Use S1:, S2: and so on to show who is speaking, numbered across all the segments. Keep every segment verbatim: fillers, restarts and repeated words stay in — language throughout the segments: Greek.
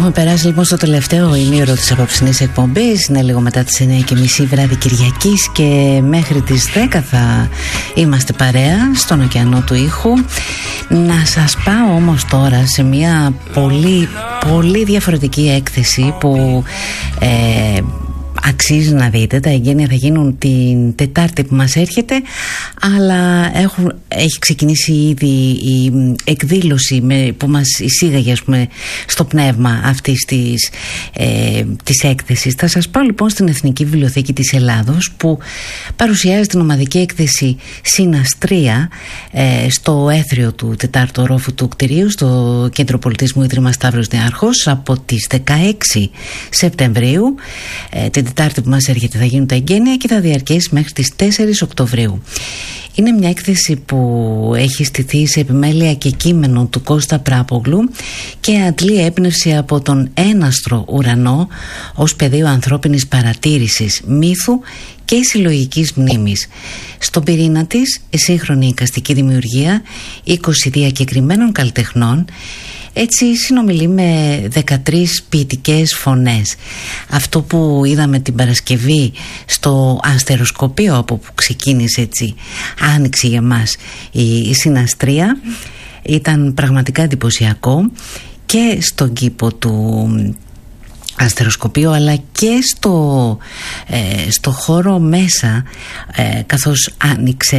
S1: Έχουμε περάσει λοιπόν στο τελευταίο ημίωρο της απόψινής εκπομπής. Είναι λίγο μετά τις εννιά και μισή βράδυ Κυριακής και μέχρι τις δέκα θα είμαστε παρέα στον ωκεανό του ήχου. Να σας πάω όμως τώρα σε μια πολύ πολύ διαφορετική έκθεση που ε, αξίζει να δείτε. Τα εγγένεια θα γίνουν την Τετάρτη που μας έρχεται, αλλά έχουν, έχει ξεκινήσει ήδη η εκδήλωση με, που μας εισήγαγε, ας πούμε, στο πνεύμα αυτής της, ε, της έκθεσης. Θα σας πάω λοιπόν στην Εθνική Βιβλιοθήκη της Ελλάδος, που παρουσιάζει την ομαδική έκθεση Συναστρία ε, στο έθριο του τετάρτου ορόφου του κτηρίου, στο Κέντρο Πολιτισμού Ίδρυμα Σταύρος Νεάρχος, από τις δεκαέξι Σεπτεμβρίου. ε, την Τετάρτη που μας έρχεται θα γίνουν τα εγγένεια και θα διαρκέσει μέχρι τις τέσσερις Οκτωβρίου. Είναι μια έκθεση που έχει στηθεί σε επιμέλεια και κείμενο του Κώστα Πράπογλου και αντλεί έμπνευση από τον έναστρο ουρανό ως πεδίο ανθρώπινης παρατήρησης, μύθου και συλλογικής μνήμης. Στον πυρήνα της, η σύγχρονη εικαστική δημιουργία είκοσι διακεκριμένων καλλιτεχνών, έτσι συνομιλεί με δεκατρείς ποιητικές φωνές. Αυτό που είδαμε την Παρασκευή στο αστεροσκοπείο, από που ξεκίνησε, έτσι άνοιξε για μας η, η συναστρία, ήταν πραγματικά εντυπωσιακό, και στον κήπο του αστεροσκοπείο αλλά και στο, ε, στο χώρο μέσα, ε, καθώς άνοιξε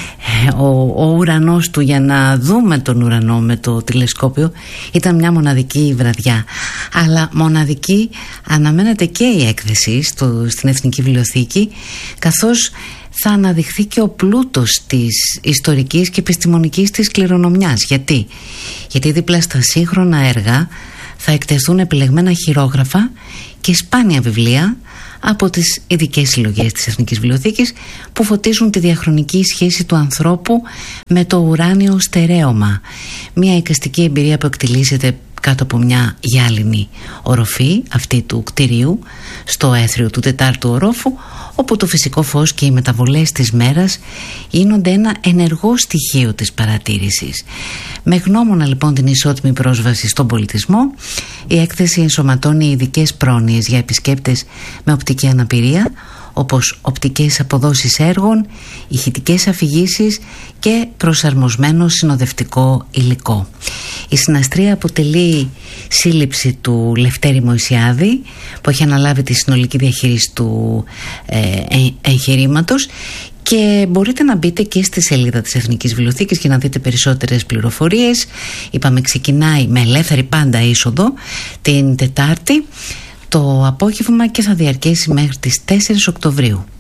S1: ε, ο, ο ουρανός του για να δούμε τον ουρανό με το τηλεσκόπιο. Ήταν μια μοναδική βραδιά, αλλά μοναδική αναμένεται και η έκθεση στο, στην Εθνική Βιβλιοθήκη, καθώς θα αναδειχθεί και ο πλούτος της ιστορικής και επιστημονικής της κληρονομιάς. Γιατί? Γιατί δίπλα στα σύγχρονα έργα θα εκτεθούν επιλεγμένα χειρόγραφα και σπάνια βιβλία από τις ειδικές συλλογές της Εθνικής Βιβλιοθήκης, που φωτίζουν τη διαχρονική σχέση του ανθρώπου με το ουράνιο στερέωμα. Μια εικαστική εμπειρία που εκτελήσεται κάτω από μια γυάλινη οροφή, αυτή του κτηρίου, στο έθριο του τετάρτου ορόφου, όπου το φυσικό φως και οι μεταβολές της μέρας γίνονται ένα ενεργό στοιχείο της παρατήρησης. Με γνώμονα λοιπόν την ισότιμη πρόσβαση στον πολιτισμό, η έκθεση ενσωματώνει ειδικές πρόνοιες για επισκέπτες με οπτική αναπηρία, όπως οπτικές αποδόσεις έργων, ηχητικές αφηγήσεις και προσαρμοσμένο συνοδευτικό υλικό. Η συναστρία αποτελεί σύλληψη του Λευτέρη Μωυσιάδη, που έχει αναλάβει τη συνολική διαχείριση του ε, εγχειρήματος, και μπορείτε να μπείτε και στη σελίδα της Εθνικής Βιβλιοθήκης και να δείτε περισσότερες πληροφορίες. Είπαμε, ξεκινάει με ελεύθερη πάντα είσοδο την Τετάρτη το απόγευμα και θα διαρκέσει μέχρι τις τέσσερις Οκτωβρίου.